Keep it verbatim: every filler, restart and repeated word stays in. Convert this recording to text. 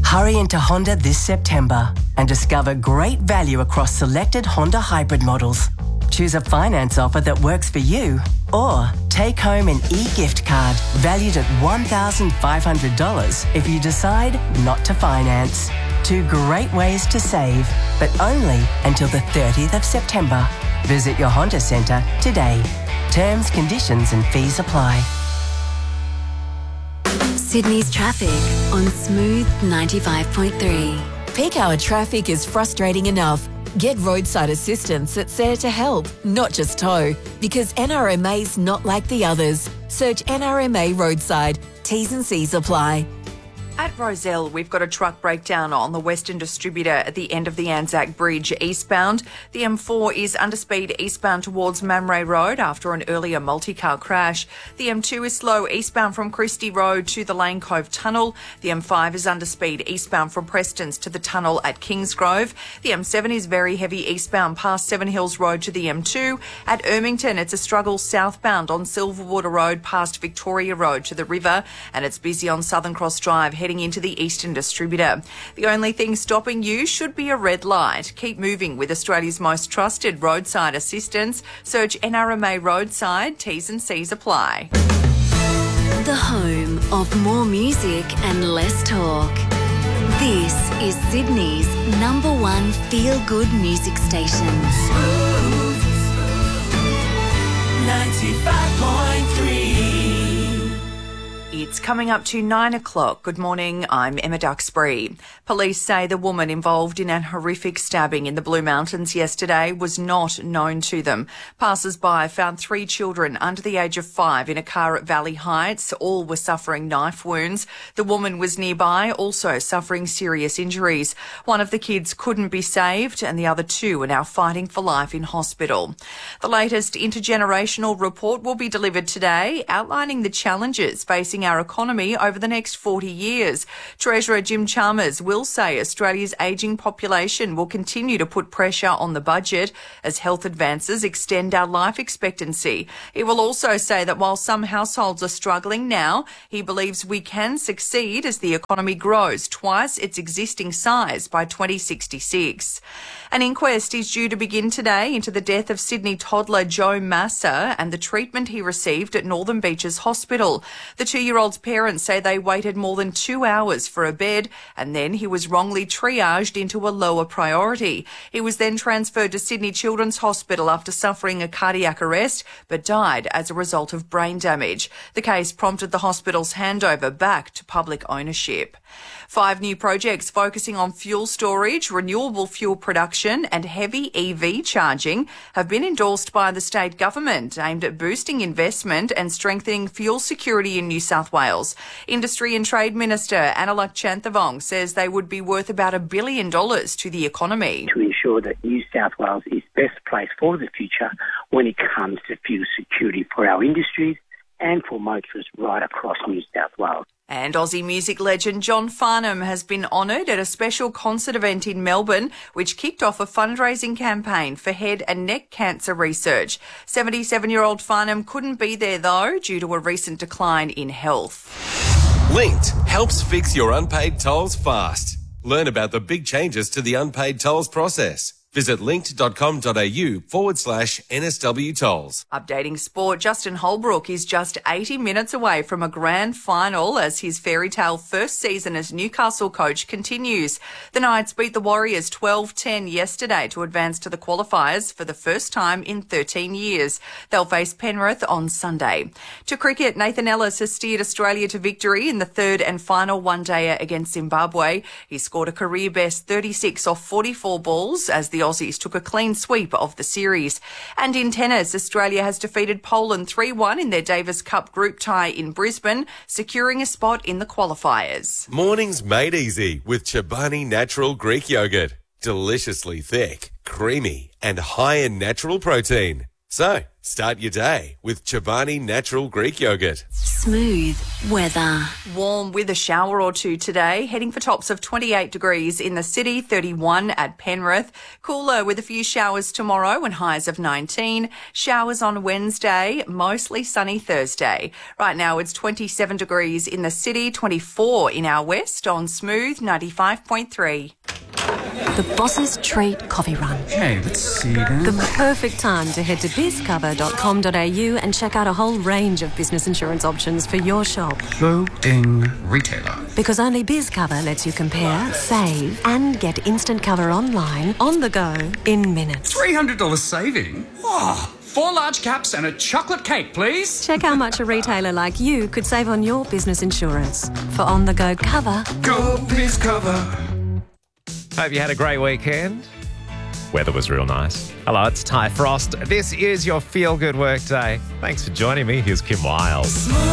Hurry into Honda this September and discover great value across selected Honda hybrid models. Choose a finance offer that works for you, or take home an e-gift card valued at one thousand five hundred dollars if you decide not to finance. Two great ways to save, but only until the thirtieth of September. Visit your Honda Centre today. Terms, conditions and fees apply. Sydney's traffic on Smooth ninety-five point three. Peak hour traffic is frustrating enough. Get roadside assistance that's there to help, not just tow, because N R M A's not like the others. Search N R M A Roadside. T's and C's apply. At Rozelle, we've got a truck breakdown on the Western Distributor at the end of the Anzac Bridge eastbound. The M four is underspeed eastbound towards Mamre Road after an earlier multi-car crash. The M two is slow eastbound from Christie Road to the Lane Cove Tunnel. The M five is underspeed eastbound from Prestons to the tunnel at Kingsgrove. The M seven is very heavy eastbound past Seven Hills Road to the M two. At Ermington, it's a struggle southbound on Silverwater Road past Victoria Road to the river, and it's busy on Southern Cross Drive heading into the Eastern Distributor. The only thing stopping you should be a red light. Keep moving with Australia's most trusted roadside assistance. Search N R M A Roadside. T's and C's apply. The home of more music and less talk. This is Sydney's number one feel-good music station. Smooth ninety-five point three. It's coming up to nine o'clock. Good morning, I'm Emma Duxbury. Police say the woman involved in an horrific stabbing in the Blue Mountains yesterday was not known to them. Passers-by found three children under the age of five in a car at Valley Heights. All were suffering knife wounds. The woman was nearby, also suffering serious injuries. One of the kids couldn't be saved and the other two are now fighting for life in hospital. The latest intergenerational report will be delivered today, outlining the challenges facing our economy over the next forty years. Treasurer Jim Chalmers will say Australia's ageing population will continue to put pressure on the budget as health advances extend our life expectancy. He will also say that while some households are struggling now, he believes we can succeed as the economy grows twice its existing size by twenty sixty-six. An inquest is due to begin today into the death of Sydney toddler Joe Massa and the treatment he received at Northern Beaches Hospital. The two-year-old's parents say they waited more than two hours for a bed and then he was wrongly triaged into a lower priority. He was then transferred to Sydney Children's Hospital after suffering a cardiac arrest but died as a result of brain damage. The case prompted the hospital's handover back to public ownership. Five new projects focusing on fuel storage, renewable fuel production and heavy E V charging have been endorsed by the state government, aimed at boosting investment and strengthening fuel security in New South Wales. Industry and Trade Minister Annalak Chanthavong says they would be worth about a billion dollars to the economy. To ensure that New South Wales is best placed for the future when it comes to fuel security for our industries and for motorists right across New South Wales. And Aussie music legend John Farnham has been honoured at a special concert event in Melbourne, which kicked off a fundraising campaign for head and neck cancer research. seventy-seven-year-old Farnham couldn't be there, though, due to a recent decline in health. Linked helps fix your unpaid tolls fast. Learn about the big changes to the unpaid tolls process. Visit linked.com.au forward slash NSW tolls. Updating sport, Justin Holbrook is just eighty minutes away from a grand final as his fairy tale first season as Newcastle coach continues. The Knights beat the Warriors twelve ten yesterday to advance to the qualifiers for the first time in thirteen years. They'll face Penrith on Sunday. To cricket, Nathan Ellis has steered Australia to victory in the third and final one-dayer against Zimbabwe. He scored a career-best thirty-six off forty-four balls as the The Aussies took a clean sweep of the series. And in tennis, Australia has defeated Poland three one in their Davis Cup group tie in Brisbane, securing a spot in the qualifiers. Mornings made easy with Chobani Natural Greek Yogurt. Deliciously thick, creamy and high in natural protein. So, Start your day with Chobani Natural Greek Yogurt. Smooth weather. Warm with a shower or two today, heading for tops of twenty-eight degrees in the city, thirty-one at Penrith. Cooler with a few showers tomorrow and highs of nineteen. Showers on Wednesday, mostly sunny Thursday. Right now it's twenty-seven degrees in the city, twenty-four in our west on Smooth ninety-five point three. The Boss's Treat Coffee Run. Okay, let's see then. The perfect time to head to biz cover dot com dot a u and check out a whole range of business insurance options for your shop. Loading retailer. Because only BizCover lets you compare, save, and get instant cover online, on the go, in minutes. three hundred dollars saving? Oh, four large caps and a chocolate cake, please. Check how much a retailer like you could save on your business insurance. For on-the-go cover. Go BizCover. Hope you had a great weekend. Weather was real nice. Hello, it's Ty Frost. This is your Feel Good Work Day. Thanks for joining me. Here's Kim Wiles.